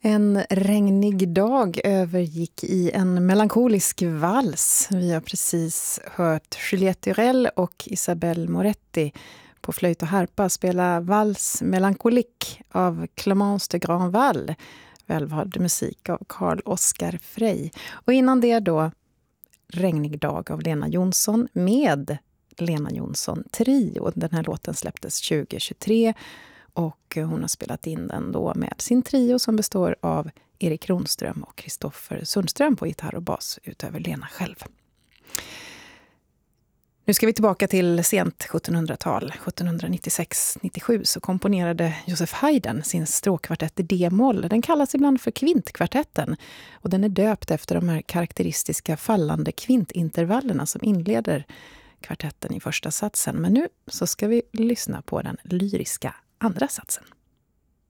En regnig dag övergick i en melankolisk vals. Vi har precis hört Juliette Durell och Isabelle Moretti på flöjt och harpa spela Vals Mélancolique av Clémence de Grandval, välvald musik av Carl Oskar Frey. Och innan det då Regnig dag av Lena Jonsson med Lena Jonsson Trio. Den här låten släpptes 2023 och hon har spelat in den då med sin trio som består av Erik Kronström och Kristoffer Sundström på gitarr och bas utöver Lena själv. Nu ska vi tillbaka till sent 1700-tal. 1796-97 så komponerade Joseph Haydn sin stråkkvartett i D-moll. Den kallas ibland för kvintkvartetten och den är döpt efter de här karaktäristiska fallande kvintintervallerna som inleder kvartetten i första satsen. Men nu så ska vi lyssna på den lyriska andra satsen.